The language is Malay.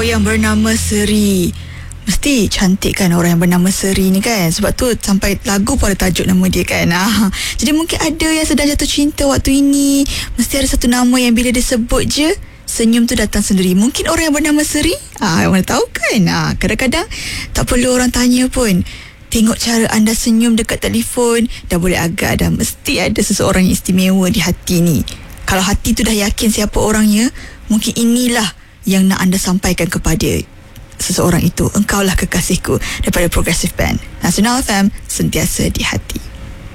Yang bernama Seri. Mesti cantik kan orang yang bernama Seri ni kan. Sebab tu sampai lagu pun ada tajuk nama dia kan. Jadi mungkin ada yang sedang jatuh cinta waktu ini. Mesti ada satu nama yang bila dia sebut je, senyum tu datang sendiri. Mungkin orang yang bernama Seri. Mana tahu kan. Kadang-kadang tak perlu orang tanya pun. Tengok cara anda senyum dekat telefon, dah boleh agak dah. Mesti ada seseorang yang istimewa di hati ni. Kalau hati tu dah yakin siapa orangnya, mungkin inilah yang nak anda sampaikan kepada seseorang itu. Engkaulah kekasihku, daripada Progressive Band. Nasional FM, sentiasa di hati.